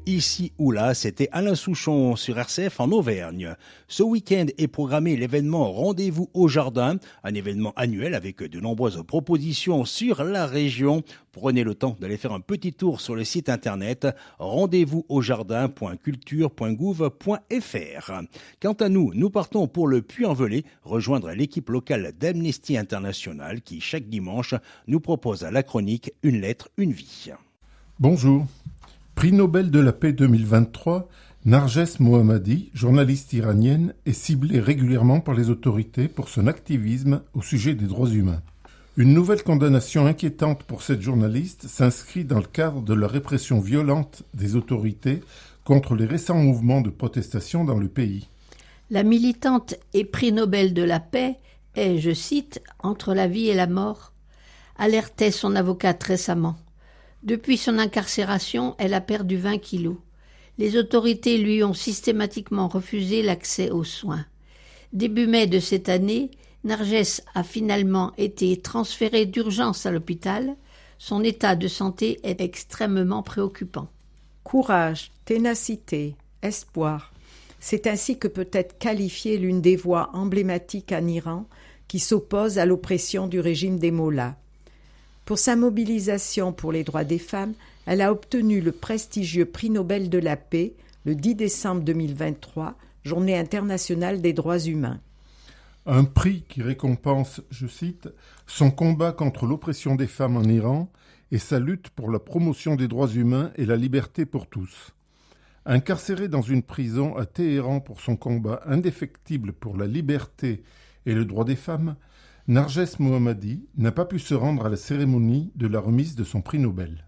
ici ou là, c'était Alain Souchon sur RCF en Auvergne. Ce week-end est programmé l'événement Rendez-vous au Jardin, un événement annuel avec de nombreuses propositions sur la région. Prenez le temps d'aller faire un petit tour sur le site internet rendez-vous-au-jardin.culture.gouv.fr. Quant à nous, nous partons pour le Puy-en-Velay, rejoindre l'équipe locale d'Amnesty International qui, chaque dimanche, nous propose à la chronique Une lettre, une vie. Bonjour. Prix Nobel de la paix 2023, Narges Mohammadi, journaliste iranienne, est ciblée régulièrement par les autorités pour son activisme au sujet des droits humains. Une nouvelle condamnation inquiétante pour cette journaliste s'inscrit dans le cadre de la répression violente des autorités contre les récents mouvements de protestation dans le pays. La militante et prix Nobel de la paix est, je cite, « entre la vie et la mort », alertait son avocate récemment. Depuis son incarcération, elle a perdu 20 kilos. Les autorités lui ont systématiquement refusé l'accès aux soins. Début mai de cette année, Narges a finalement été transférée d'urgence à l'hôpital. Son état de santé est extrêmement préoccupant. Courage, ténacité, espoir. C'est ainsi que peut être qualifiée l'une des voix emblématiques en Iran qui s'oppose à l'oppression du régime des mollahs. Pour sa mobilisation pour les droits des femmes, elle a obtenu le prestigieux prix Nobel de la paix le 10 décembre 2023, Journée internationale des droits humains. Un prix qui récompense, je cite, son combat contre l'oppression des femmes en Iran et sa lutte pour la promotion des droits humains et la liberté pour tous. Incarcérée dans une prison à Téhéran pour son combat indéfectible pour la liberté et le droit des femmes, Narges Mohammadi n'a pas pu se rendre à la cérémonie de la remise de son prix Nobel.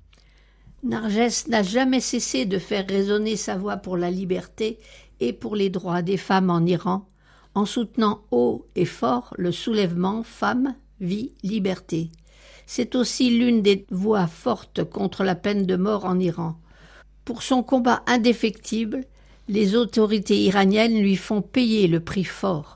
Narges n'a jamais cessé de faire résonner sa voix pour la liberté et pour les droits des femmes en Iran, en soutenant haut et fort le soulèvement Femmes, Vie, Liberté. C'est aussi l'une des voix fortes contre la peine de mort en Iran. Pour son combat indéfectible, les autorités iraniennes lui font payer le prix fort.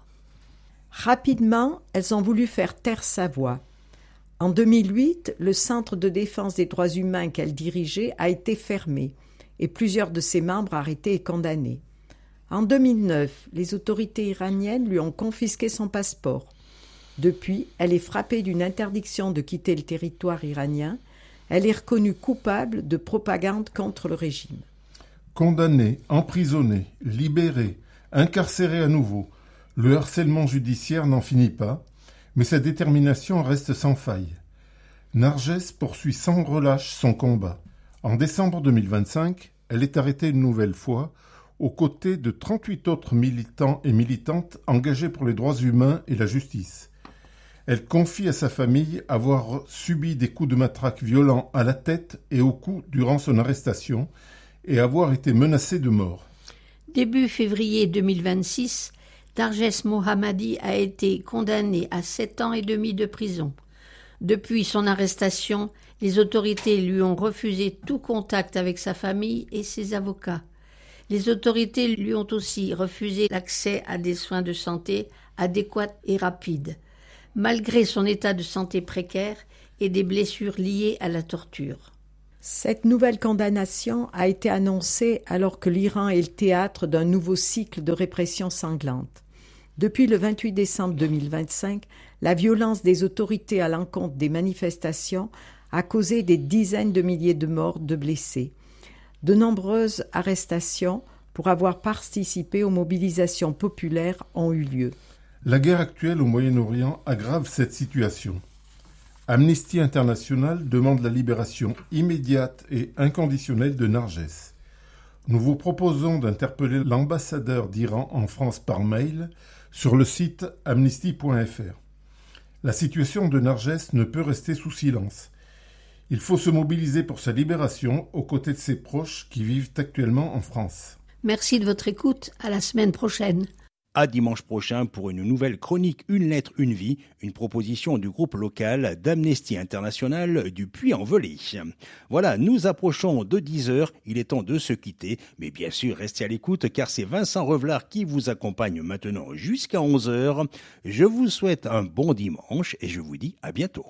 Rapidement, elles ont voulu faire taire sa voix. En 2008, le Centre de défense des droits humains qu'elle dirigeait a été fermé et plusieurs de ses membres arrêtés et condamnés. En 2009, les autorités iraniennes lui ont confisqué son passeport. Depuis, elle est frappée d'une interdiction de quitter le territoire iranien. Elle est reconnue coupable de propagande contre le régime. Condamnée, emprisonnée, libérée, incarcérée à nouveau, le harcèlement judiciaire n'en finit pas, mais sa détermination reste sans faille. Narges poursuit sans relâche son combat. En décembre 2025, elle est arrêtée une nouvelle fois, aux côtés de 38 autres militants et militantes engagés pour les droits humains et la justice. Elle confie à sa famille avoir subi des coups de matraque violents à la tête et au cou durant son arrestation et avoir été menacée de mort. Début février 2026, Narges Mohammadi a été condamné à 7 ans et demi de prison. Depuis son arrestation, les autorités lui ont refusé tout contact avec sa famille et ses avocats. Les autorités lui ont aussi refusé l'accès à des soins de santé adéquats et rapides, malgré son état de santé précaire et des blessures liées à la torture. Cette nouvelle condamnation a été annoncée alors que l'Iran est le théâtre d'un nouveau cycle de répression sanglante. Depuis le 28 décembre 2025, la violence des autorités à l'encontre des manifestations a causé des dizaines de milliers de morts, de blessés. De nombreuses arrestations pour avoir participé aux mobilisations populaires ont eu lieu. La guerre actuelle au Moyen-Orient aggrave cette situation. Amnesty International demande la libération immédiate et inconditionnelle de Narges. Nous vous proposons d'interpeller l'ambassadeur d'Iran en France par mail sur le site amnesty.fr. La situation de Narges ne peut rester sous silence. Il faut se mobiliser pour sa libération aux côtés de ses proches qui vivent actuellement en France. Merci de votre écoute. À la semaine prochaine. À dimanche prochain pour une nouvelle chronique Une lettre, une vie, une proposition du groupe local d'Amnesty International du Puy-en-Velay. Voilà, nous approchons de 10h, il est temps de se quitter, mais bien sûr restez à l'écoute car c'est Vincent Revelard qui vous accompagne maintenant jusqu'à 11h. Je vous souhaite un bon dimanche et je vous dis à bientôt.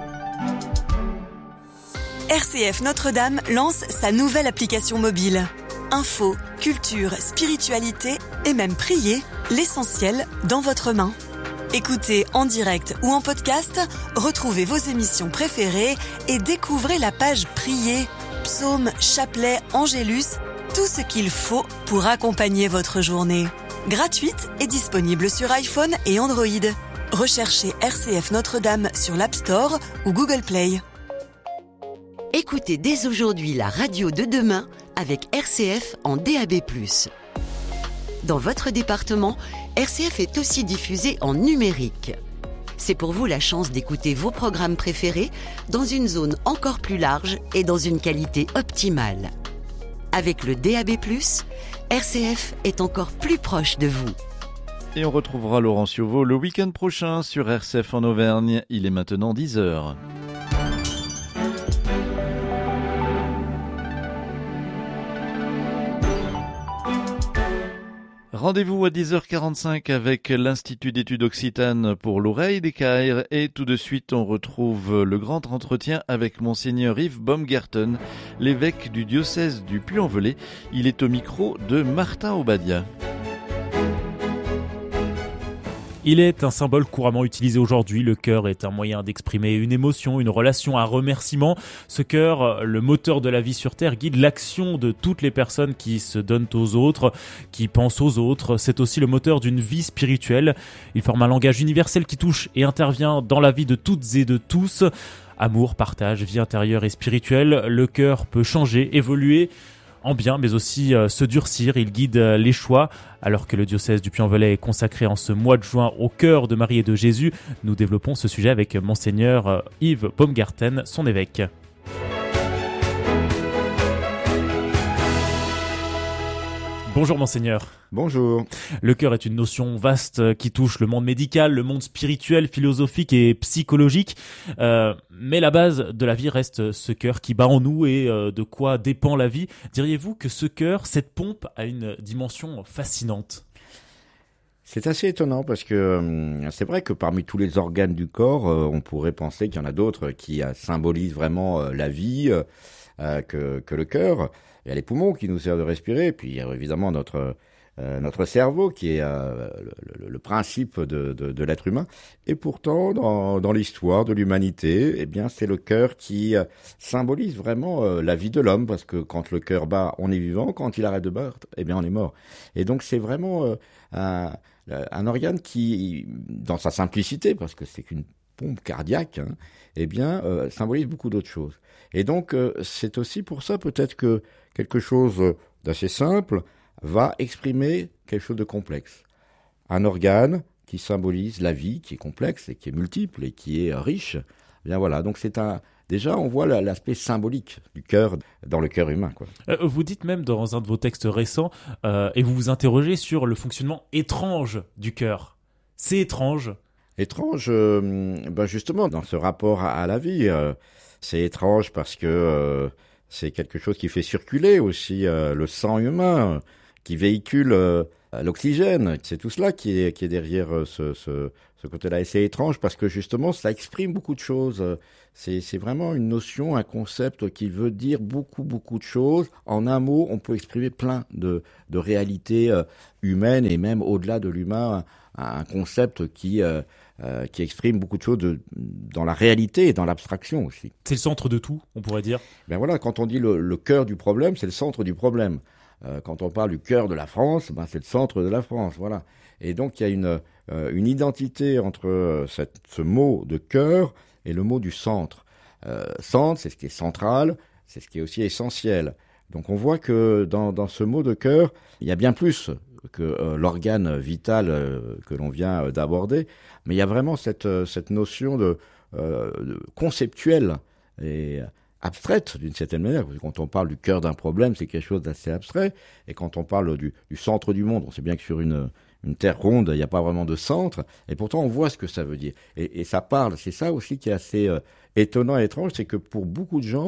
RCF Notre-Dame lance sa nouvelle application mobile. Info, culture, spiritualité et même prier, l'essentiel dans votre main. Écoutez en direct ou en podcast, retrouvez vos émissions préférées et découvrez la page Prier, psaumes, chapelets, angélus, tout ce qu'il faut pour accompagner votre journée. Gratuite et disponible sur iPhone et Android. Recherchez RCF Notre-Dame sur l'App Store ou Google Play. Écoutez dès aujourd'hui la radio de demain avec RCF en DAB+. Dans votre département, RCF est aussi diffusé en numérique. C'est pour vous la chance d'écouter vos programmes préférés dans une zone encore plus large et dans une qualité optimale. Avec le DAB+, RCF est encore plus proche de vous. Et on retrouvera Laurent Ciovo le week-end prochain sur RCF en Auvergne. Il est maintenant 10h. Rendez-vous à 10h45 avec l'Institut d'études occitanes pour l'oreille des Caires et tout de suite on retrouve le grand entretien avec Monseigneur Yves Baumgarten, l'évêque du diocèse du Puy-en-Velay. Il est au micro de Martin Obadia. Il est un symbole couramment utilisé aujourd'hui. Le cœur est un moyen d'exprimer une émotion, une relation, un remerciement. Ce cœur, le moteur de la vie sur Terre, guide l'action de toutes les personnes qui se donnent aux autres, qui pensent aux autres. C'est aussi le moteur d'une vie spirituelle. Il forme un langage universel qui touche et intervient dans la vie de toutes et de tous. Amour, partage, vie intérieure et spirituelle. Le cœur peut changer, évoluer en bien, mais aussi se durcir. Il guide les choix. Alors que le diocèse du Puy-en-Velay est consacré en ce mois de juin au cœur de Marie et de Jésus, nous développons ce sujet avec Monseigneur Yves Baumgarten, son évêque. Bonjour Monseigneur. Bonjour. Le cœur est une notion vaste qui touche le monde médical, le monde spirituel, philosophique et psychologique. Mais la base de la vie reste ce cœur qui bat en nous et de quoi dépend la vie. Diriez-vous que ce cœur, cette pompe, a une dimension fascinante ? C'est assez étonnant parce que c'est vrai que parmi tous les organes du corps, on pourrait penser qu'il y en a d'autres qui symbolisent vraiment la vie que le cœur. Il y a les poumons qui nous servent de respirer, puis il y a évidemment notre cerveau qui est le principe de l'être humain. Et pourtant, dans l'histoire de l'humanité, eh bien, c'est le cœur qui symbolise vraiment la vie de l'homme, parce que quand le cœur bat, on est vivant, quand il arrête de battre, eh bien, on est mort. Et donc, c'est vraiment un organe qui, dans sa simplicité, parce que c'est qu'une pompe cardiaque, hein, eh bien, symbolise beaucoup d'autres choses. Et donc, c'est aussi pour ça peut-être que quelque chose d'assez simple va exprimer quelque chose de complexe. Un organe qui symbolise la vie, qui est complexe et qui est multiple et qui est riche. Bien voilà, donc déjà on voit l'aspect symbolique du cœur dans le cœur humain, quoi. Vous dites même dans un de vos textes récents, et vous vous interrogez sur le fonctionnement étrange du cœur. C'est étrange. Étrange, justement, dans ce rapport à la vie. C'est étrange parce que c'est quelque chose qui fait circuler aussi le sang humain, qui véhicule l'oxygène. C'est tout cela qui est derrière ce côté-là. Et c'est étrange parce que justement, ça exprime beaucoup de choses. C'est vraiment une notion, un concept qui veut dire beaucoup de choses. En un mot, on peut exprimer plein de réalités humaines et même au-delà de l'humain, un concept qui exprime beaucoup de choses dans la réalité et dans l'abstraction aussi. C'est le centre de tout, on pourrait dire. Ben voilà, quand on dit le cœur du problème, c'est le centre du problème. Quand on parle du cœur de la France, c'est le centre de la France, voilà. Et donc il y a une identité entre ce mot de cœur et le mot du centre. Centre, c'est ce qui est central, c'est ce qui est aussi essentiel. Donc on voit que dans ce mot de cœur, il y a bien plus que l'organe vital que l'on vient d'aborder, mais il y a vraiment cette notion de conceptuelle et abstraite d'une certaine manière. Parce que quand on parle du cœur d'un problème, c'est quelque chose d'assez abstrait, et quand on parle du centre du monde, on sait bien que sur une terre ronde, il n'y a pas vraiment de centre, et pourtant on voit ce que ça veut dire. Et ça parle, c'est ça aussi qui est assez étonnant et étrange, c'est que pour beaucoup de gens,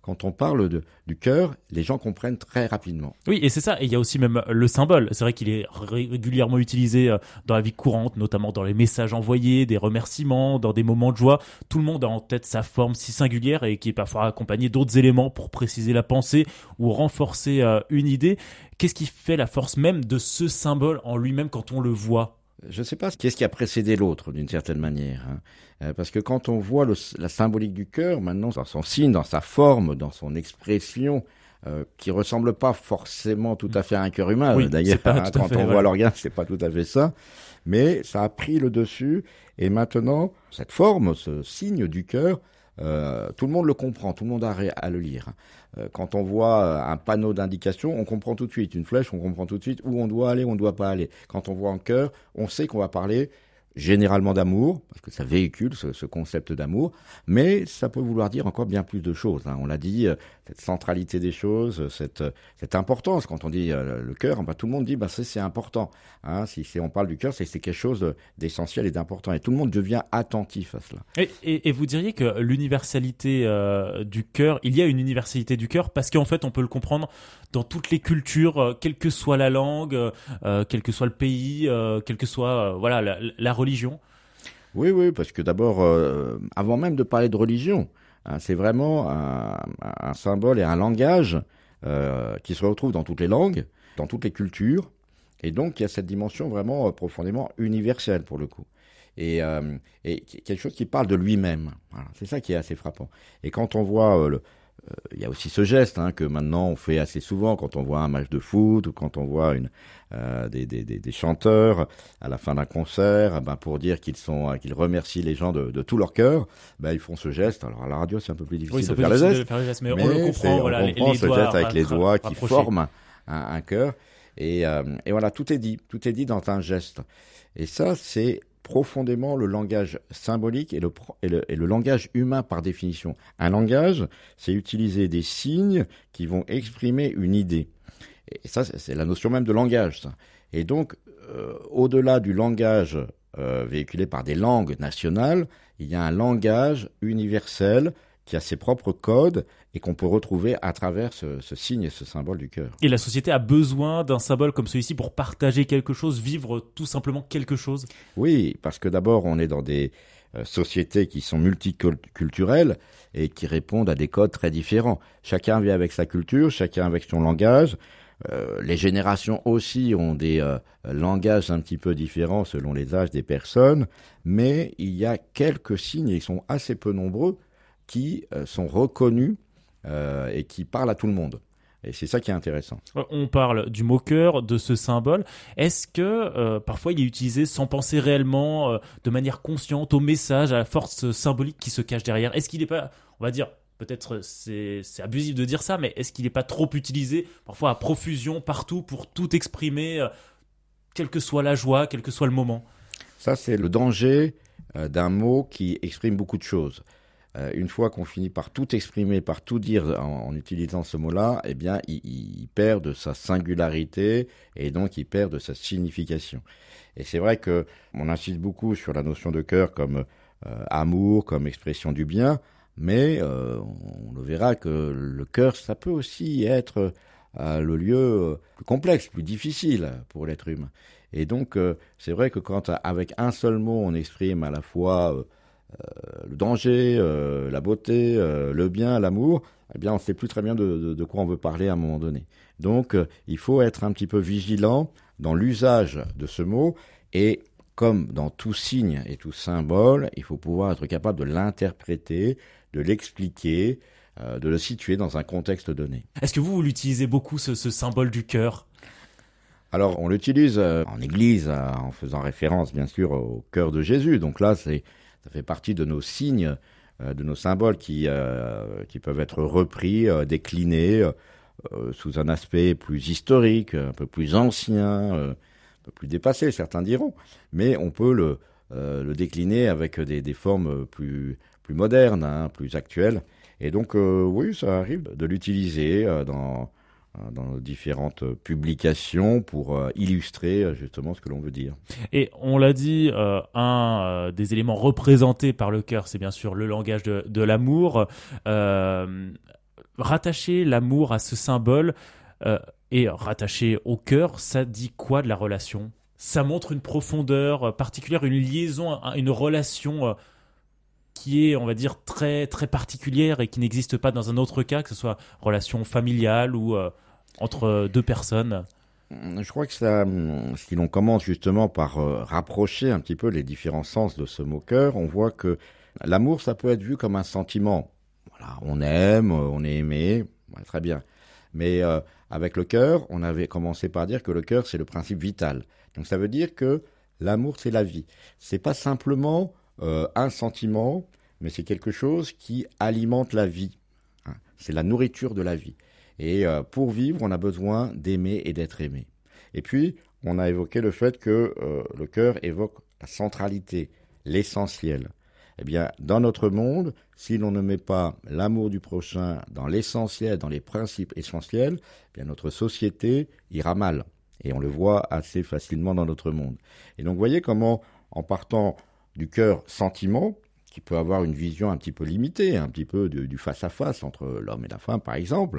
quand on parle du cœur, les gens comprennent très rapidement. Oui, et c'est ça. Et il y a aussi même le symbole. C'est vrai qu'il est régulièrement utilisé dans la vie courante, notamment dans les messages envoyés, des remerciements, dans des moments de joie. Tout le monde a en tête sa forme si singulière et qui est parfois accompagnée d'autres éléments pour préciser la pensée ou renforcer une idée. Qu'est-ce qui fait la force même de ce symbole en lui-même quand on le voit ? Je ne sais pas qu'est-ce qui a précédé l'autre, d'une certaine manière. Parce que quand on voit la symbolique du cœur, maintenant, dans son signe, dans sa forme, dans son expression, qui ressemble pas forcément tout à fait à un cœur humain. Oui, d'ailleurs, quand on voit ouais. l'organe, c'est pas tout à fait ça. Mais ça a pris le dessus. Et maintenant, cette forme, ce signe du cœur, tout le monde le comprend, tout le monde a à le lire. Quand on voit un panneau d'indication, on comprend tout de suite. Une flèche, on comprend tout de suite où on doit aller, où on ne doit pas aller. Quand on voit un cœur, on sait qu'on va parler généralement d'amour, parce que ça véhicule ce concept d'amour, mais ça peut vouloir dire encore bien plus de choses. On l'a dit, cette centralité des choses, cette importance. Quand on dit le cœur, tout le monde dit c'est important. Si on parle du cœur, c'est quelque chose d'essentiel et d'important. Et tout le monde devient attentif à cela. Et vous diriez que l'universalité du cœur, il y a une universalité du cœur parce qu'en fait, on peut le comprendre dans toutes les cultures, quelle que soit la langue, quel que soit le pays, quelle que soit la religion. Oui, parce que d'abord, avant même de parler de religion, c'est vraiment un symbole et un langage qui se retrouve dans toutes les langues, dans toutes les cultures, et donc il y a cette dimension vraiment profondément universelle pour le coup. Et quelque chose qui parle de lui-même. Voilà, c'est ça qui est assez frappant. Et quand on voit il y a aussi ce geste que maintenant on fait assez souvent quand on voit un match de foot ou quand on voit des chanteurs à la fin d'un concert, pour dire qu'ils remercient les gens de tout leur cœur, ils font ce geste. Alors à la radio c'est un peu plus difficile de faire le geste, mais on le comprend. On comprend ce geste avec les doigts qui rapprochés. forment un cœur. Et voilà, tout est dit dans un geste. Et ça, c'est profondément le langage symbolique et le langage humain par définition. Un langage, c'est utiliser des signes qui vont exprimer une idée. Et ça, c'est la notion même de langage, ça. Et donc, au-delà du langage véhiculé par des langues nationales, il y a un langage universel qui a ses propres codes et qu'on peut retrouver à travers ce signe et ce symbole du cœur. Et la société a besoin d'un symbole comme celui-ci pour partager quelque chose, vivre tout simplement quelque chose. Oui, parce que d'abord, on est dans des sociétés qui sont multiculturelles et qui répondent à des codes très différents. Chacun vit avec sa culture, chacun avec son langage. Les générations aussi ont des langages un petit peu différents selon les âges des personnes, mais il y a quelques signes, et ils sont assez peu nombreux, qui sont reconnus et qui parlent à tout le monde. Et c'est ça qui est intéressant. On parle du mot cœur, de ce symbole. Est-ce que parfois il est utilisé sans penser réellement, de manière consciente, au message, à la force symbolique qui se cache derrière ? Est-ce qu'il n'est pas, on va dire, peut-être c'est abusif de dire ça, mais est-ce qu'il n'est pas trop utilisé, parfois à profusion, partout, pour tout exprimer, quelle que soit la joie, quel que soit le moment ? Ça, c'est le danger d'un mot qui exprime beaucoup de choses. Une fois qu'on finit par tout exprimer, par tout dire en utilisant ce mot-là, il perd de sa singularité et donc il perd de sa signification. Et c'est vrai que on insiste beaucoup sur la notion de cœur comme amour, comme expression du bien, mais on le verra que le cœur, ça peut aussi être le lieu plus complexe, plus difficile pour l'être humain. Et donc, c'est vrai que quand avec un seul mot, on exprime à la fois le danger, la beauté, le bien, l'amour, on ne sait plus très bien de quoi on veut parler à un moment donné. Donc, il faut être un petit peu vigilant dans l'usage de ce mot, et comme dans tout signe et tout symbole, il faut pouvoir être capable de l'interpréter, de l'expliquer, de le situer dans un contexte donné. Est-ce que vous l'utilisez beaucoup, ce symbole du cœur ? Alors, on l'utilise en église, en faisant référence, bien sûr, au cœur de Jésus. Donc là, ça fait partie de nos signes, de nos symboles qui peuvent être repris, déclinés sous un aspect plus historique, un peu plus ancien, un peu plus dépassé, certains diront. Mais on peut le décliner avec des formes plus modernes, plus actuelles. Et donc, oui, ça arrive de l'utiliser dans différentes publications pour illustrer justement ce que l'on veut dire. Et on l'a dit, un des éléments représentés par le cœur, c'est bien sûr le langage de l'amour. rattacher l'amour à ce symbole et rattacher au cœur, ça dit quoi de la relation ? Ça montre une profondeur particulière, une liaison, une relation qui est, on va dire, très, très particulière et qui n'existe pas dans un autre cas, que ce soit relation familiale ou entre deux personnes. Je crois que si l'on commence justement par rapprocher un petit peu les différents sens de ce mot cœur, on voit que l'amour, ça peut être vu comme un sentiment. Voilà, on aime, on est aimé, ouais, très bien. Mais avec le cœur, on avait commencé par dire que le cœur, c'est le principe vital. Donc ça veut dire que l'amour, c'est la vie. C'est pas simplement un sentiment, mais c'est quelque chose qui alimente la vie. Hein. C'est la nourriture de la vie. Et pour vivre, on a besoin d'aimer et d'être aimé. Et puis, on a évoqué le fait que le cœur évoque la centralité, l'essentiel. Eh bien, dans notre monde, si l'on ne met pas l'amour du prochain dans l'essentiel, dans les principes essentiels, eh bien notre société ira mal. Et on le voit assez facilement dans notre monde. Et donc, vous voyez comment, en partant du cœur sentiment, qui peut avoir une vision un petit peu limitée, un petit peu du face-à-face entre l'homme et la femme, par exemple,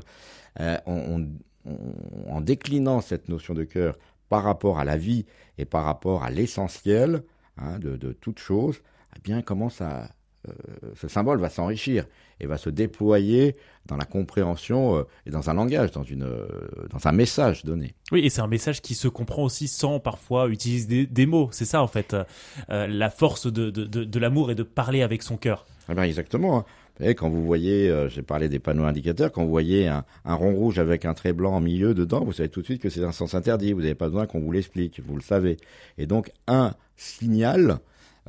en déclinant cette notion de cœur par rapport à la vie et par rapport à l'essentiel de toute chose, eh bien, comment ce symbole va s'enrichir et va se déployer dans la compréhension et dans un langage, dans un message donné. Oui, et c'est un message qui se comprend aussi sans parfois utiliser des mots. C'est ça, en fait, la force de l'amour est de parler avec son cœur. Eh bien, exactement. Vous savez, quand vous voyez, j'ai parlé des panneaux indicateurs, quand vous voyez un rond rouge avec un trait blanc en milieu dedans, vous savez tout de suite que c'est un sens interdit. Vous n'avez pas besoin qu'on vous l'explique, vous le savez. Et donc, un signal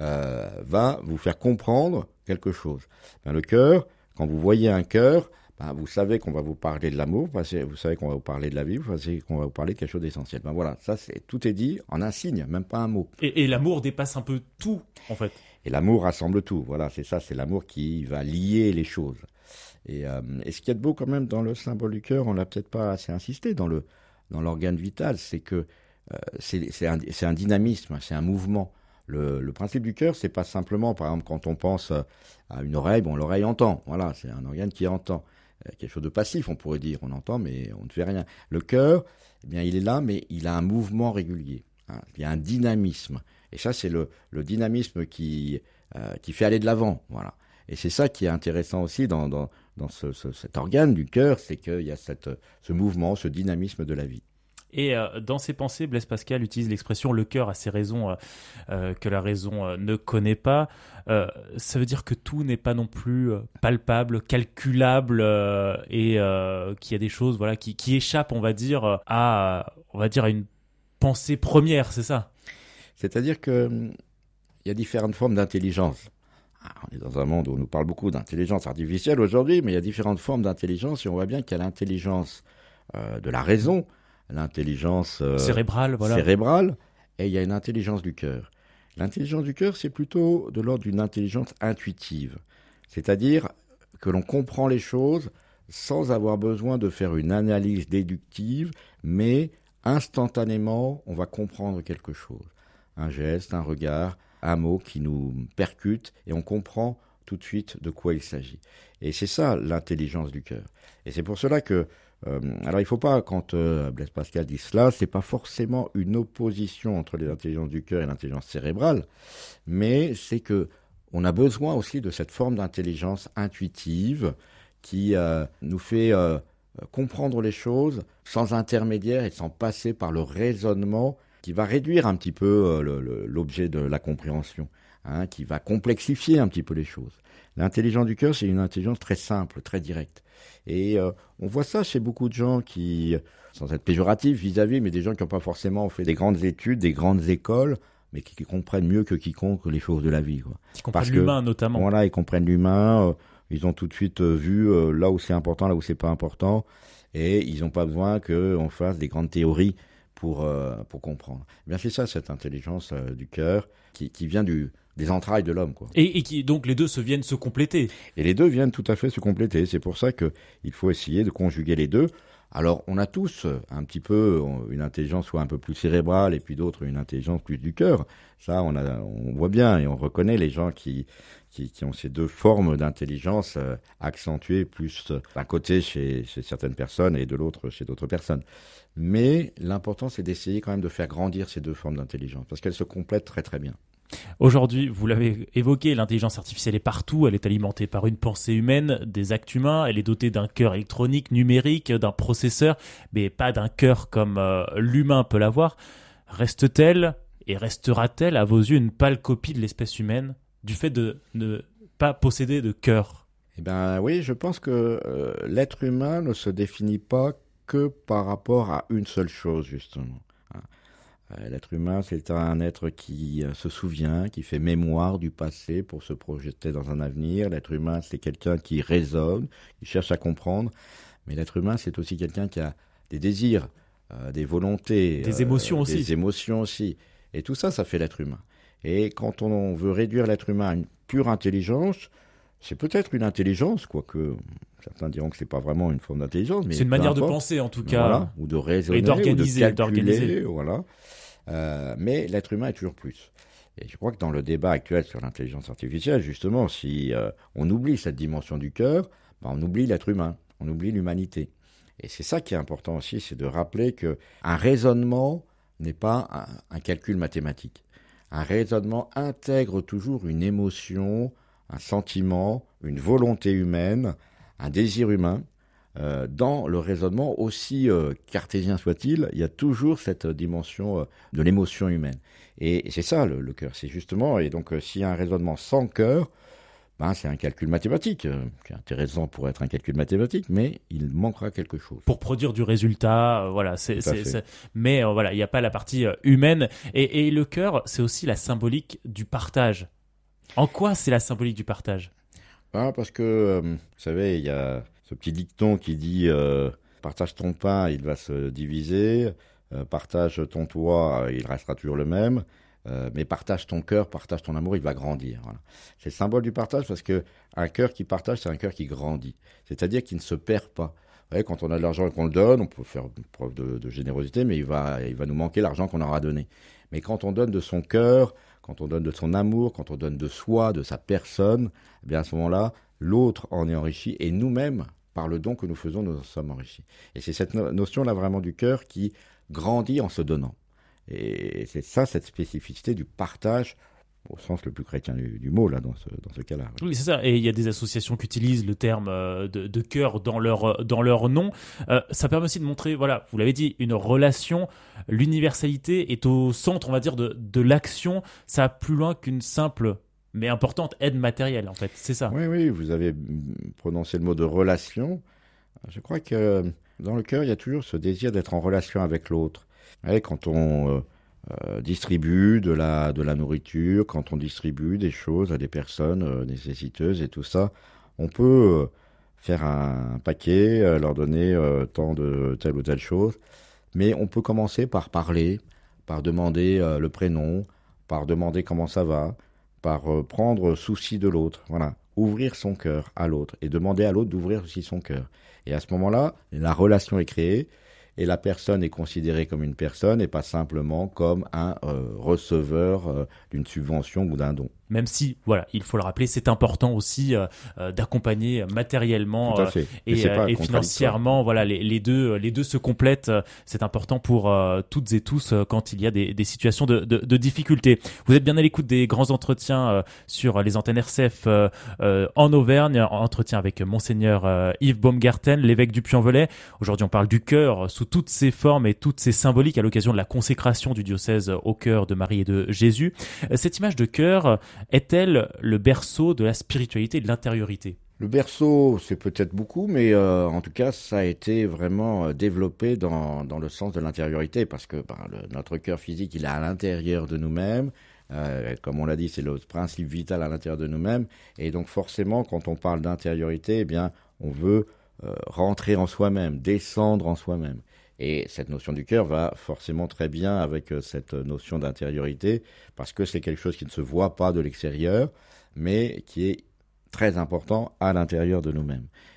va vous faire comprendre quelque chose. Ben, le cœur, quand vous voyez un cœur, ben, vous savez qu'on va vous parler de l'amour, vous savez qu'on va vous parler de la vie, vous savez qu'on va vous parler de quelque chose d'essentiel. Ben voilà, tout est dit en un signe, même pas un mot. Et l'amour dépasse un peu tout, en fait. Et l'amour rassemble tout, voilà, c'est ça, c'est l'amour qui va lier les choses. Et ce qui est beau quand même dans le symbole du cœur, on l'a peut-être pas assez insisté dans l'organe vital, c'est que c'est un dynamisme, c'est un mouvement. Le principe du cœur, c'est pas simplement, par exemple, quand on pense à une oreille, bon, l'oreille entend. Voilà, c'est un organe qui entend. Quelque chose de passif, on pourrait dire. On entend, mais on ne fait rien. Le cœur, eh bien, il est là, mais il a un mouvement régulier. Hein. Il y a un dynamisme. Et ça, c'est le dynamisme qui fait aller de l'avant. Voilà. Et c'est ça qui est intéressant aussi dans cet organe du cœur, c'est qu'il y a ce mouvement, ce dynamisme de la vie. Et dans ses pensées, Blaise Pascal utilise l'expression « le cœur a ses raisons que la raison ne connaît pas ». Ça veut dire que tout n'est pas non plus palpable, calculable et qu'il y a des choses voilà, qui échappent, on va dire, à une pensée première, c'est ça ? C'est-à-dire qu'il y a différentes formes d'intelligence. On est dans un monde où on nous parle beaucoup d'intelligence artificielle aujourd'hui, mais il y a différentes formes d'intelligence et on voit bien qu'il y a l'intelligence de la raison, l'intelligence cérébrale, et il y a une intelligence du cœur. L'intelligence du cœur, c'est plutôt de l'ordre d'une intelligence intuitive, c'est-à-dire que l'on comprend les choses sans avoir besoin de faire une analyse déductive, mais instantanément, on va comprendre quelque chose. Un geste, un regard, un mot qui nous percute et on comprend tout de suite de quoi il s'agit. Et c'est ça l'intelligence du cœur. Et c'est pour cela que alors il ne faut pas, quand Blaise Pascal dit cela, c'est pas forcément une opposition entre l'intelligence du cœur et l'intelligence cérébrale, mais c'est que on a besoin aussi de cette forme d'intelligence intuitive qui nous fait comprendre les choses sans intermédiaire et sans passer par le raisonnement qui va réduire un petit peu l'objet de la compréhension, hein, qui va complexifier un petit peu les choses. L'intelligence du cœur, c'est une intelligence très simple, très directe. Et on voit ça chez beaucoup de gens qui, sans être péjoratifs vis-à-vis, mais des gens qui n'ont pas forcément fait des grandes études, des grandes écoles, mais qui comprennent mieux que quiconque les choses de la vie, quoi. Qui comprennent l'humain, notamment. Voilà, ils comprennent l'humain, ils ont tout de suite vu là où c'est important, là où c'est pas important, et ils n'ont pas besoin qu'on fasse des grandes théories pour comprendre. Eh bien, c'est ça, cette intelligence du cœur qui vient des entrailles de l'homme, quoi. Et qui, donc, les deux viennent se compléter. Et les deux viennent tout à fait se compléter. C'est pour ça qu'il faut essayer de conjuguer les deux. Alors, on a tous un petit peu une intelligence soit un peu plus cérébrale et puis d'autres une intelligence plus du cœur. Ça, on voit bien et on reconnaît les gens qui ont ces deux formes d'intelligence accentuées plus d'un côté chez certaines personnes et de l'autre chez d'autres personnes. Mais l'important, c'est d'essayer quand même de faire grandir ces deux formes d'intelligence parce qu'elles se complètent très très bien. Aujourd'hui, vous l'avez évoqué, l'intelligence artificielle est partout, elle est alimentée par une pensée humaine, des actes humains, elle est dotée d'un cœur électronique, numérique, d'un processeur, mais pas d'un cœur comme l'humain peut l'avoir. Reste-t-elle et restera-t-elle à vos yeux une pâle copie de l'espèce humaine du fait de ne pas posséder de cœur ? Eh bien oui, je pense que l'être humain ne se définit pas que par rapport à une seule chose, justement. L'être humain, c'est un être qui se souvient, qui fait mémoire du passé pour se projeter dans un avenir. L'être humain, c'est quelqu'un qui raisonne, qui cherche à comprendre. Mais l'être humain, c'est aussi quelqu'un qui a des désirs, des volontés. Des émotions aussi. Des émotions aussi. Et tout ça, ça fait l'être humain. Et quand on veut réduire l'être humain à une pure intelligence, c'est peut-être une intelligence, quoique certains diront que c'est pas vraiment une forme d'intelligence. Mais c'est une manière de penser, en tout cas. Voilà, ou de raisonner, et d'organiser, ou de calculer, voilà. Mais l'être humain est toujours plus. Et je crois que dans le débat actuel sur l'intelligence artificielle, justement, si on oublie cette dimension du cœur, on oublie l'être humain, on oublie l'humanité. Et c'est ça qui est important aussi, c'est de rappeler qu'un raisonnement n'est pas un calcul mathématique. Un raisonnement intègre toujours une émotion, un sentiment, une volonté humaine, un désir humain. Dans le raisonnement, aussi cartésien soit-il, il y a toujours cette dimension de l'émotion humaine. Et c'est ça le cœur, c'est justement, et donc s'il y a un raisonnement sans cœur, c'est un calcul mathématique, qui est intéressant pour être un calcul mathématique, mais il manquera quelque chose. Pour produire du résultat, voilà. Mais voilà, il n'y a pas la partie humaine. Et le cœur, c'est aussi la symbolique du partage. En quoi c'est la symbolique du partage ? Parce que, vous savez, il y a ce petit dicton qui dit partage ton pain, il va se diviser. Partage ton toit, il restera toujours le même. Mais partage ton cœur, partage ton amour, il va grandir. Voilà. C'est le symbole du partage parce que un cœur qui partage, c'est un cœur qui grandit. C'est-à-dire qu'il ne se perd pas. Vous voyez, quand on a de l'argent et qu'on le donne, on peut faire preuve de générosité, mais il va nous manquer l'argent qu'on aura donné. Mais quand on donne de son cœur, quand on donne de son amour, quand on donne de soi, de sa personne, eh bien à ce moment-là, l'autre en est enrichi et nous-mêmes, par le don que nous faisons, nous en sommes enrichis. Et c'est cette notion-là vraiment du cœur qui grandit en se donnant. Et c'est ça, cette spécificité du partage, au sens le plus chrétien du mot, là, dans ce cas-là. Oui, c'est ça. Et il y a des associations qui utilisent le terme de cœur dans leur nom. Ça permet aussi de montrer, voilà, vous l'avez dit, une relation. L'universalité est au centre, on va dire, de l'action. Ça va plus loin qu'une simple, mais importante aide matérielle, en fait. C'est ça. Oui, vous avez prononcé le mot de relation. Je crois que dans le cœur, il y a toujours ce désir d'être en relation avec l'autre. Et quand on distribue de la nourriture, quand on distribue des choses à des personnes nécessiteuses et tout ça, on peut faire un paquet, leur donner tant de telle ou telle chose, mais on peut commencer par parler, par demander le prénom, par demander comment ça va, par prendre souci de l'autre, voilà, ouvrir son cœur à l'autre et demander à l'autre d'ouvrir aussi son cœur. Et à ce moment-là, la relation est créée. Et la personne est considérée comme une personne et pas simplement comme un receveur d'une subvention ou d'un don. Même si, voilà, il faut le rappeler, c'est important aussi d'accompagner matériellement et financièrement. Voilà, les deux se complètent. C'est important pour toutes et tous quand il y a des situations de difficulté. Vous êtes bien à l'écoute des grands entretiens sur les antennes RCF en Auvergne. Entretien avec Monseigneur Yves Baumgarten, l'évêque du Puy-en-Velay. Aujourd'hui, on parle du cœur sous toutes ses formes et toutes ses symboliques à l'occasion de la consécration du diocèse au cœur de Marie et de Jésus. Cette image de cœur est-elle le berceau de la spiritualité et de l'intériorité ? Le berceau, c'est peut-être beaucoup, mais en tout cas, ça a été vraiment développé dans le sens de l'intériorité, parce que notre cœur physique, il est à l'intérieur de nous-mêmes. Comme on l'a dit, c'est le principe vital à l'intérieur de nous-mêmes. Et donc forcément, quand on parle d'intériorité, eh bien, on veut rentrer en soi-même, descendre en soi-même. Et cette notion du cœur va forcément très bien avec cette notion d'intériorité, parce que c'est quelque chose qui ne se voit pas de l'extérieur, mais qui est très important à l'intérieur de nous-mêmes.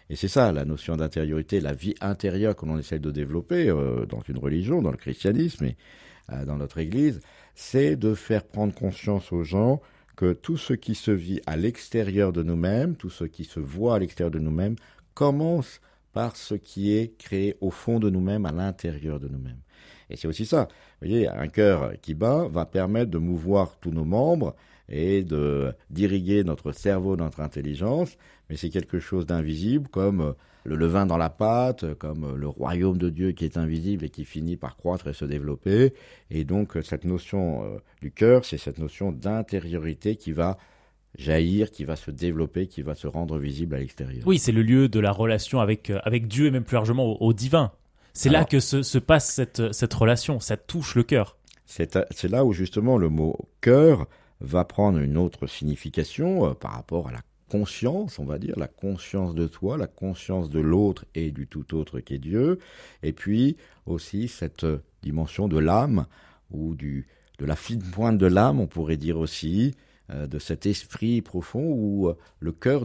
Et c'est ça, la notion d'intériorité, la vie intérieure que l'on essaie de développer dans une religion, dans le christianisme et dans notre Église, c'est de faire prendre conscience aux gens que tout ce qui se vit à l'extérieur de nous-mêmes, tout ce qui se voit à l'extérieur de nous-mêmes, commence par ce qui est créé au fond de nous-mêmes, à l'intérieur de nous-mêmes. Et c'est aussi ça. Vous voyez, un cœur qui bat va permettre de mouvoir tous nos membres et d'irriguer notre cerveau, notre intelligence, mais c'est quelque chose d'invisible comme le levain dans la pâte, comme le royaume de Dieu qui est invisible et qui finit par croître et se développer. Et donc cette notion du cœur, c'est cette notion d'intériorité qui va jaillir, qui va se développer, qui va se rendre visible à l'extérieur. Oui, c'est le lieu de la relation avec Dieu et même plus largement au divin. C'est là que se passe cette relation, ça touche le cœur. C'est là où justement le mot cœur va prendre une autre signification par rapport à la conscience, on va dire, la conscience de toi, la conscience de l'autre et du tout autre qui est Dieu, et puis aussi cette dimension de l'âme, ou de la fine pointe de l'âme, on pourrait dire aussi, de cet esprit profond, ou le cœur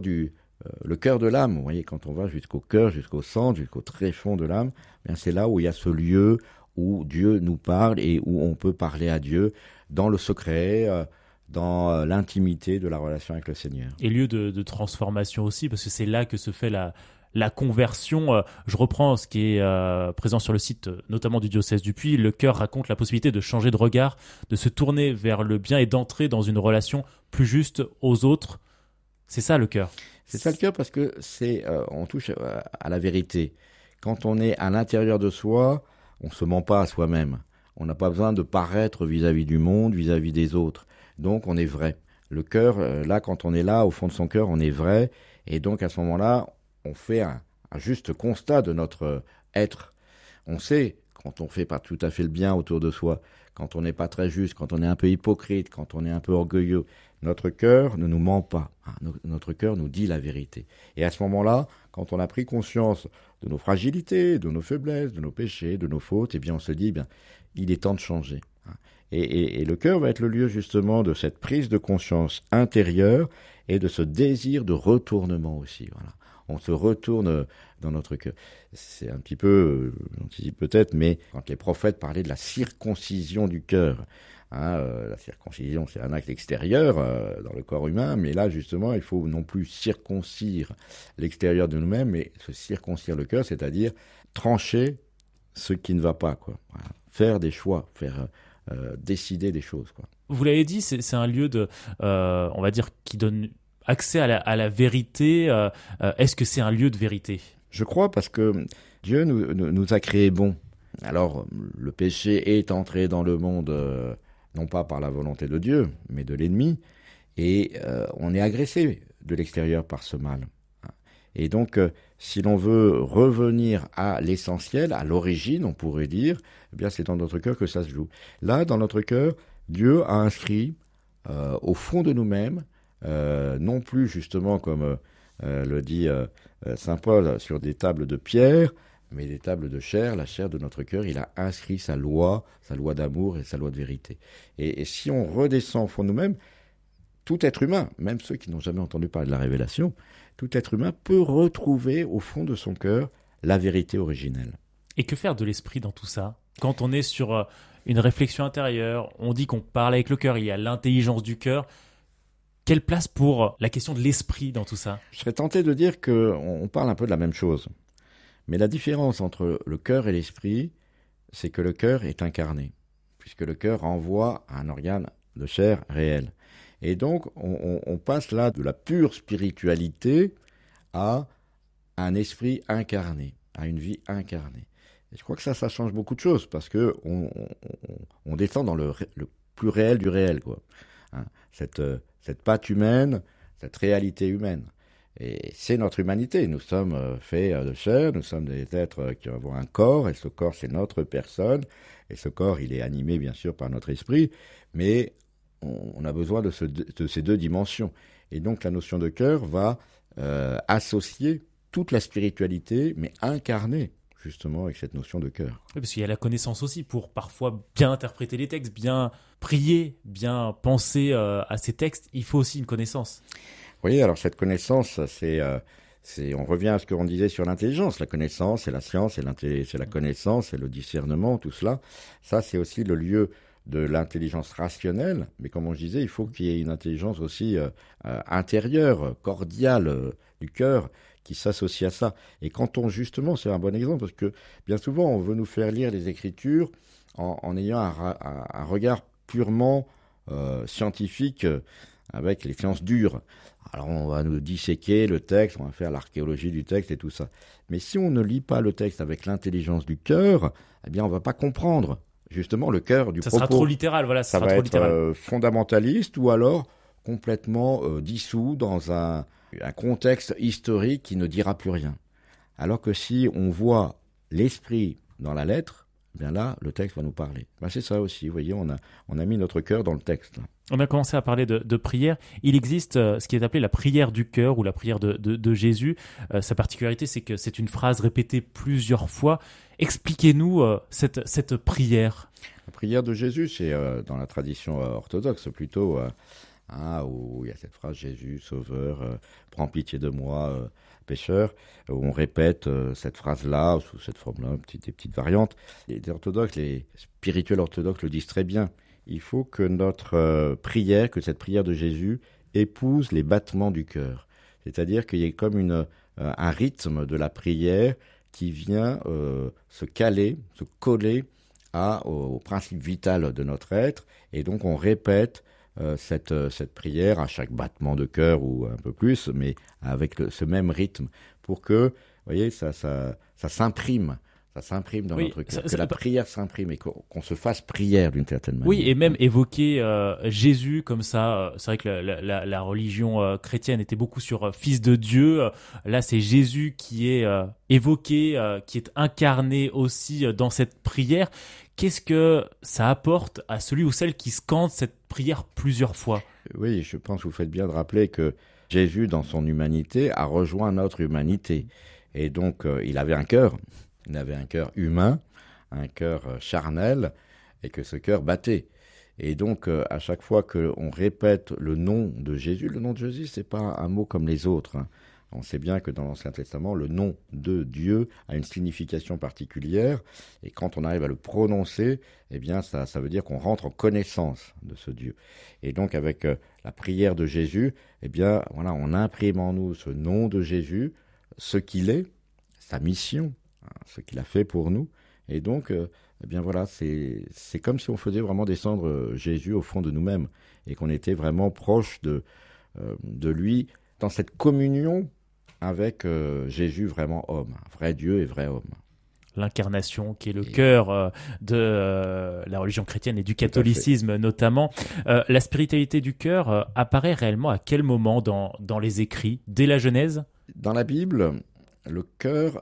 de l'âme. Vous voyez, quand on va jusqu'au cœur, jusqu'au centre, jusqu'au tréfonds de l'âme, bien c'est là où il y a ce lieu où Dieu nous parle et où on peut parler à Dieu dans le secret, dans l'intimité de la relation avec le Seigneur. Et lieu de transformation aussi, parce que c'est là que se fait la conversion. Je reprends ce qui est présent sur le site, notamment du diocèse du Puy. Le cœur raconte la possibilité de changer de regard, de se tourner vers le bien et d'entrer dans une relation plus juste aux autres. C'est ça le cœur. C'est ça le cœur parce que on touche à la vérité. Quand on est à l'intérieur de soi, on ne se ment pas à soi-même. On n'a pas besoin de paraître vis-à-vis du monde, vis-à-vis des autres. Donc on est vrai. Le cœur, là, quand on est là, au fond de son cœur, on est vrai. Et donc à ce moment-là, on fait un juste constat de notre être. On sait quand on fait pas tout à fait le bien autour de soi, quand on n'est pas très juste, quand on est un peu hypocrite, quand on est un peu orgueilleux. Notre cœur ne nous ment pas. Notre cœur nous dit la vérité. Et à ce moment-là, quand on a pris conscience de nos fragilités, de nos faiblesses, de nos péchés, de nos fautes, eh bien on se dit, il est temps de changer. Et le cœur va être le lieu justement de cette prise de conscience intérieure et de ce désir de retournement aussi. Voilà. On se retourne dans notre cœur. C'est un petit peu, j'anticipe peut-être, mais quand les prophètes parlaient de la circoncision du cœur, la circoncision c'est un acte extérieur dans le corps humain, mais là justement il faut non plus circoncire l'extérieur de nous-mêmes, mais se circoncire le cœur, c'est-à-dire trancher ce qui ne va pas, quoi. Voilà. Faire des choix, décider des choses, quoi. Vous l'avez dit, c'est un lieu on va dire, qui donne accès à la vérité. Est-ce que c'est un lieu de vérité ? Je crois, parce que Dieu nous a créés bons. Alors, le péché est entré dans le monde, non pas par la volonté de Dieu, mais de l'ennemi, et on est agressé de l'extérieur par ce mal. Et donc, si l'on veut revenir à l'essentiel, à l'origine, on pourrait dire, eh bien, c'est dans notre cœur que ça se joue. Là, dans notre cœur, Dieu a inscrit au fond de nous-mêmes, non plus justement comme le dit saint Paul sur des tables de pierre, mais des tables de chair, la chair de notre cœur. Il a inscrit sa loi d'amour et sa loi de vérité. Et si on redescend au fond de nous-mêmes, tout être humain, même ceux qui n'ont jamais entendu parler de la révélation, tout être humain peut retrouver au fond de son cœur la vérité originelle. Et que faire de l'esprit dans tout ça ? Quand on est sur une réflexion intérieure, on dit qu'on parle avec le cœur, il y a l'intelligence du cœur. Quelle place pour la question de l'esprit dans tout ça ? Je serais tenté de dire qu'on parle un peu de la même chose. Mais la différence entre le cœur et l'esprit, c'est que le cœur est incarné, puisque le cœur renvoie à un organe de chair réel. Et donc, on passe là de la pure spiritualité à un esprit incarné, à une vie incarnée. Et je crois que ça change beaucoup de choses, parce que on descend dans le plus réel du réel, quoi. Cette patte humaine, cette réalité humaine. Et c'est notre humanité. Nous sommes faits de chair, nous sommes des êtres qui ont un corps, et ce corps, c'est notre personne. Et ce corps, il est animé, bien sûr, par notre esprit, mais on a besoin de ces deux dimensions. Et donc, la notion de cœur va associer toute la spiritualité, mais incarnée, justement, avec cette notion de cœur. Oui, parce qu'il y a la connaissance aussi pour parfois bien interpréter les textes, bien prier, bien penser à ces textes. Il faut aussi une connaissance. Oui, alors cette connaissance, On revient à ce qu'on disait sur l'intelligence. La connaissance, c'est la science, c'est la connaissance, c'est le discernement, tout cela. Ça, c'est aussi le lieu de l'intelligence rationnelle. Mais comme je disais, il faut qu'il y ait une intelligence aussi intérieure, cordiale du cœur, qui s'associe à ça. Et justement, c'est un bon exemple, parce que bien souvent, on veut nous faire lire les Écritures en ayant un regard purement scientifique, avec les sciences dures. Alors on va nous disséquer le texte, on va faire l'archéologie du texte et tout ça. Mais si on ne lit pas le texte avec l'intelligence du cœur, eh bien on va pas comprendre justement le cœur du propos. Ça sera trop littéral, voilà. Ça va être fondamentaliste ou alors complètement dissous dans un contexte historique qui ne dira plus rien. Alors que si on voit l'esprit dans la lettre, eh bien là, le texte va nous parler. C'est ça aussi, vous voyez, on a mis notre cœur dans le texte. Là. On a commencé à parler de prière. Il existe ce qui est appelé la prière du cœur ou la prière de Jésus. Sa particularité, c'est que c'est une phrase répétée plusieurs fois. Expliquez-nous cette prière. La prière de Jésus, c'est dans la tradition orthodoxe plutôt, où il y a cette phrase « Jésus, Sauveur, prends pitié de moi, pécheur », où on répète cette phrase-là, sous cette forme-là, des petites variantes. Les orthodoxes, les spirituels orthodoxes le disent très bien. Il faut que notre prière, que cette prière de Jésus épouse les battements du cœur. C'est-à-dire qu'il y ait comme un rythme de la prière qui vient se coller au principe vital de notre être. Et donc on répète cette prière à chaque battement de cœur ou un peu plus, mais avec ce même rythme pour que, vous voyez, ça s'imprime. Ça s'imprime dans notre cœur, que la prière s'imprime et qu'on se fasse prière d'une certaine manière. Oui, et même évoquer Jésus comme ça, c'est vrai que la religion chrétienne était beaucoup sur Fils de Dieu. Là, c'est Jésus qui est évoqué, qui est incarné aussi dans cette prière. Qu'est-ce que ça apporte à celui ou celle qui scande cette prière plusieurs fois ? Oui, je pense que vous faites bien de rappeler que Jésus, dans son humanité, a rejoint notre humanité. Et donc, il avait un cœur. Il avait un cœur humain, un cœur charnel, et que ce cœur battait. Et donc, à chaque fois qu'on répète le nom de Jésus, c'est pas un mot comme les autres. Hein. On sait bien que dans l'Ancien Testament, le nom de Dieu a une signification particulière, et quand on arrive à le prononcer, eh bien, ça veut dire qu'on rentre en connaissance de ce Dieu. Et donc, avec la prière de Jésus, eh bien, voilà, on imprime en nous ce nom de Jésus, ce qu'il est, sa mission, ce qu'il a fait pour nous. Et donc, eh bien voilà, c'est comme si on faisait vraiment descendre Jésus au fond de nous-mêmes et qu'on était vraiment proche de lui dans cette communion avec Jésus vraiment homme, vrai Dieu et vrai homme. L'incarnation qui est le cœur de la religion chrétienne et du catholicisme notamment. La spiritualité du cœur apparaît réellement à quel moment dans les écrits ? Dès la Genèse ? Dans la Bible, le cœur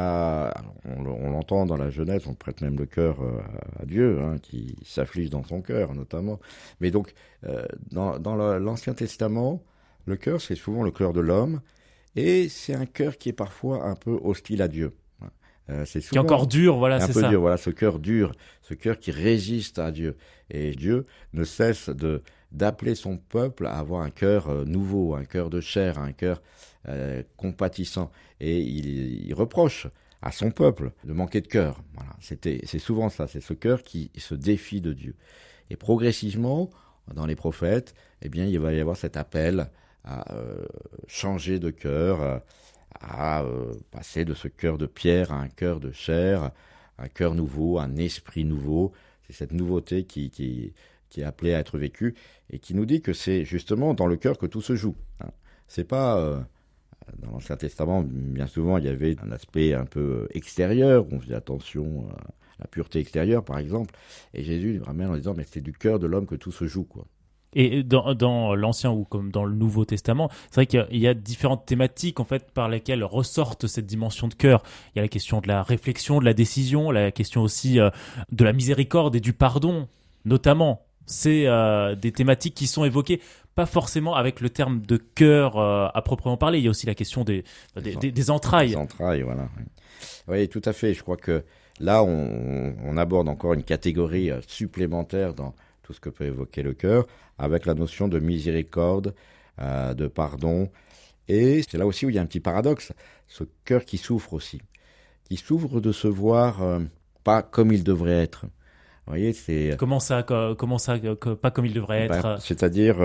on l'entend dans la Genèse, on prête même le cœur à Dieu, qui s'afflige dans son cœur notamment. Mais donc, dans l'Ancien Testament, le cœur, c'est souvent le cœur de l'homme, et c'est un cœur qui est parfois un peu hostile à Dieu. C'est souvent qui est encore dur, voilà, c'est ça. Un peu dur, voilà, ce cœur dur, ce cœur qui résiste à Dieu. Et Dieu ne cesse d'appeler son peuple à avoir un cœur nouveau, un cœur de chair, un cœur compatissant. Et il reproche à son peuple de manquer de cœur. Voilà, c'est souvent ça, c'est ce cœur qui se défie de Dieu. Et progressivement, dans les prophètes, eh bien, il va y avoir cet appel à changer de cœur, à passer de ce cœur de pierre à un cœur de chair, un cœur nouveau, un esprit nouveau. C'est cette nouveauté qui est appelée à être vécue et qui nous dit que c'est justement dans le cœur que tout se joue. C'est pas dans l'Ancien Testament, bien souvent, il y avait un aspect un peu extérieur, on faisait attention à la pureté extérieure, par exemple, et Jésus ramène en disant, mais c'est du cœur de l'homme que tout se joue, quoi. Et dans l'Ancien ou comme dans le Nouveau Testament, c'est vrai qu'il y a différentes thématiques en fait par lesquelles ressortent cette dimension de cœur. Il y a la question de la réflexion, de la décision, la question aussi de la miséricorde et du pardon, notamment. C'est des thématiques qui sont évoquées, pas forcément avec le terme de cœur à proprement parler. Il y a aussi la question des entrailles. Des entrailles, voilà. Oui, tout à fait. Je crois que là, on aborde encore une catégorie supplémentaire dans tout ce que peut évoquer le cœur, avec la notion de miséricorde, de pardon, Et c'est là aussi où il y a un petit paradoxe, ce cœur qui souffre aussi, qui souffre de se voir pas comme il devrait être. Vous voyez, c'est Comment ça, pas comme il devrait être? C'est-à-dire,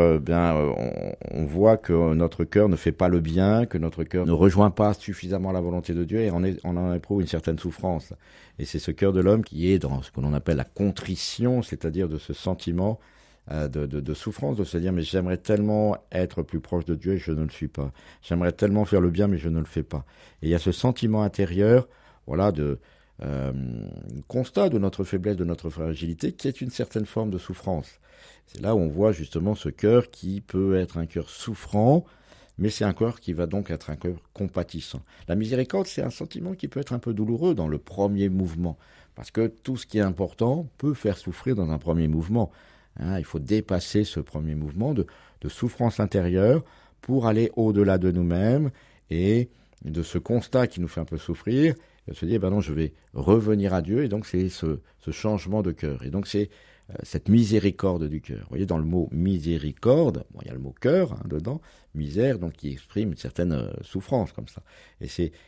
on voit que notre cœur ne fait pas le bien, que notre cœur ne rejoint pas suffisamment la volonté de Dieu, et on en éprouve une certaine souffrance. Et c'est ce cœur de l'homme qui est dans ce que l'on appelle la contrition, c'est-à-dire de ce sentiment de souffrance, de se dire mais j'aimerais tellement être plus proche de Dieu et je ne le suis pas. J'aimerais tellement faire le bien mais je ne le fais pas. Et il y a ce sentiment intérieur, voilà, de constat de notre faiblesse, de notre fragilité, qui est une certaine forme de souffrance. C'est là où on voit justement ce cœur qui peut être un cœur souffrant, mais c'est un cœur qui va donc être un cœur compatissant. La miséricorde, c'est un sentiment qui peut être un peu douloureux dans le premier mouvement, parce que tout ce qui est important peut faire souffrir dans un premier mouvement. Il faut dépasser ce premier mouvement de souffrance intérieure pour aller au-delà de nous-mêmes et de ce constat qui nous fait un peu souffrir, et se dire, non, je vais revenir à Dieu, et donc c'est ce changement de cœur. Et donc c'est cette miséricorde du cœur. Vous voyez, dans le mot miséricorde, il y a le mot cœur dedans, misère, donc qui exprime une certaine souffrance comme ça. Et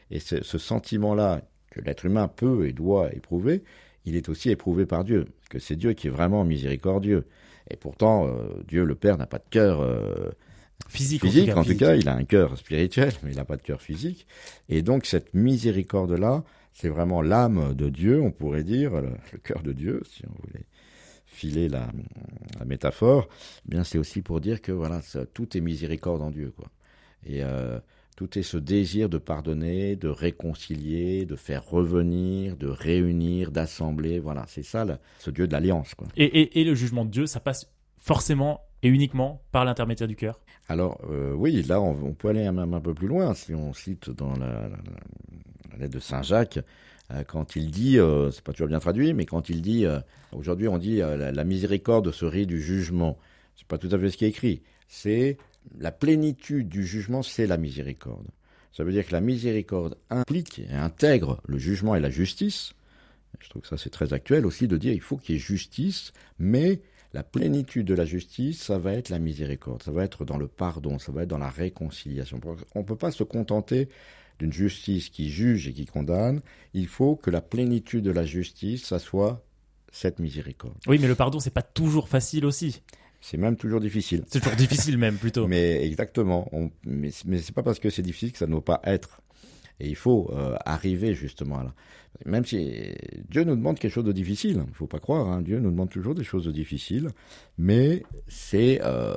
ce sentiment-là que l'être humain peut et doit éprouver, il est aussi éprouvé par Dieu, parce que c'est Dieu qui est vraiment miséricordieux. Et pourtant, Dieu le Père n'a pas de cœur physique, en tout cas, il a un cœur spirituel, mais il n'a pas de cœur physique. Et donc cette miséricorde-là, c'est vraiment l'âme de Dieu, on pourrait dire, le cœur de Dieu, si on voulait filer la métaphore. Eh bien, c'est aussi pour dire que voilà, tout est miséricorde en Dieu, quoi. Et tout est ce désir de pardonner, de réconcilier, de faire revenir, de réunir, d'assembler. Voilà, c'est ça, ce Dieu de l'alliance, quoi. Et le jugement de Dieu, ça passe forcément et uniquement par l'intermédiaire du cœur? Alors, oui, là, on peut aller même un peu plus loin. Si on cite dans la lettre de Saint Jacques, quand il dit, c'est pas toujours bien traduit, mais quand il dit, aujourd'hui on dit la miséricorde se rit du jugement. C'est pas tout à fait ce qui est écrit. C'est la plénitude du jugement, c'est la miséricorde. Ça veut dire que la miséricorde implique et intègre le jugement et la justice. Je trouve que ça c'est très actuel aussi de dire il faut qu'il y ait justice, mais la plénitude de la justice, ça va être la miséricorde, ça va être dans le pardon, ça va être dans la réconciliation. On ne peut pas se contenter d'une justice qui juge et qui condamne. Il faut que la plénitude de la justice, ça soit cette miséricorde. Oui, mais le pardon, c'est pas toujours facile aussi. C'est même toujours difficile. C'est toujours difficile même, plutôt. Mais exactement. Mais c'est pas parce que c'est difficile que ça ne doit pas être. Et il faut arriver justement à là. Même si Dieu nous demande quelque chose de difficile, il ne faut pas croire, Dieu nous demande toujours des choses de difficiles, mais c'est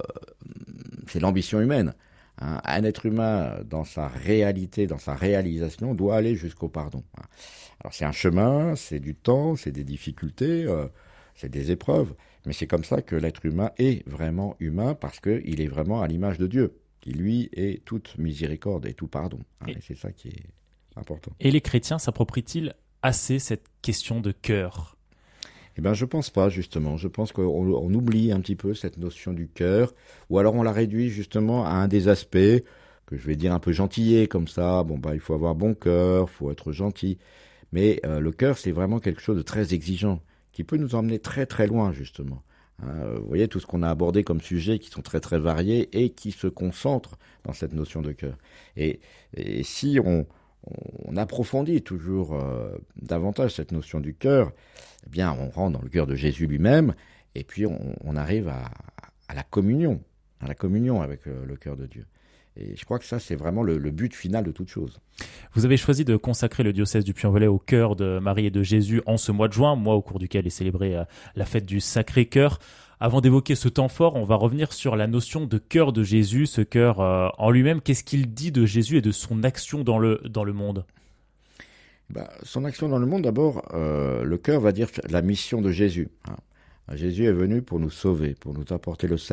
l'ambition humaine. Un être humain, dans sa réalité, dans sa réalisation, doit aller jusqu'au pardon. Alors c'est un chemin, c'est du temps, c'est des difficultés, c'est des épreuves, mais c'est comme ça que l'être humain est vraiment humain, parce qu'il est vraiment à l'image de Dieu, qui lui est toute miséricorde et tout pardon. Et c'est ça qui est important. Et les chrétiens s'approprient-ils assez cette question de cœur? Eh bien, je pense pas, justement. Je pense qu'on oublie un petit peu cette notion du cœur, ou alors on la réduit justement à un des aspects que je vais dire un peu gentillet, comme ça. Il faut avoir bon cœur, faut être gentil. Mais le cœur, c'est vraiment quelque chose de très exigeant, qui peut nous emmener très très loin, justement. Vous voyez, tout ce qu'on a abordé comme sujets qui sont très très variés et qui se concentrent dans cette notion de cœur. Et si on approfondit toujours davantage cette notion du cœur, eh bien, on rentre dans le cœur de Jésus lui-même, et puis on arrive à la communion avec le cœur de Dieu. Et je crois que ça, c'est vraiment le but final de toute chose. Vous avez choisi de consacrer le diocèse du Puy-en-Velay au cœur de Marie et de Jésus en ce mois de juin, mois au cours duquel est célébrée la fête du Sacré-Cœur. Avant d'évoquer ce temps fort, on va revenir sur la notion de cœur de Jésus, ce cœur en lui-même. Qu'est-ce qu'il dit de Jésus et de son action dans le monde? Son action dans le monde, d'abord, le cœur va dire la mission de Jésus. Jésus est venu pour nous sauver, pour nous apporter le salut.